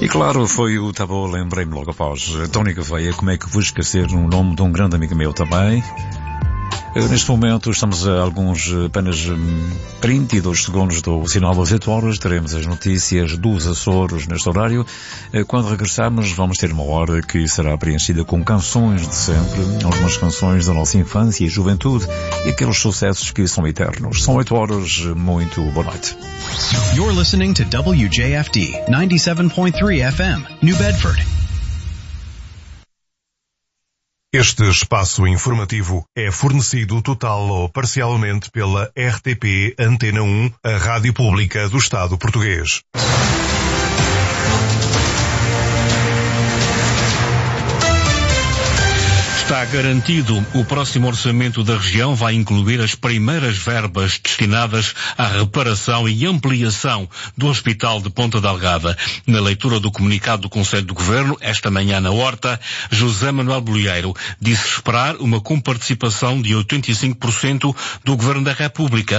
claro, foi o Tabô, lembrei-me logo após Tony Gouveia, como é que vou esquecer o nome de um grande amigo meu também. Neste momento estamos a apenas 32 segundos do sinal das 8 horas, teremos as notícias dos Açores neste horário. Quando regressarmos vamos ter uma hora que será preenchida com canções de sempre, algumas canções da nossa infância e juventude e aqueles sucessos que são eternos. São 8 horas, muito boa noite. You're listening to WJFD 97.3 FM, New Bedford. Este espaço informativo é fornecido total ou parcialmente pela RTP Antena 1, a rádio pública do Estado português. Está garantido. O próximo orçamento da região vai incluir as primeiras verbas destinadas à reparação e ampliação do Hospital de Ponta Delgada. Na leitura do comunicado do Conselho de Governo, esta manhã na Horta, José Manuel Bolheiro disse esperar uma comparticipação de 85% do Governo da República.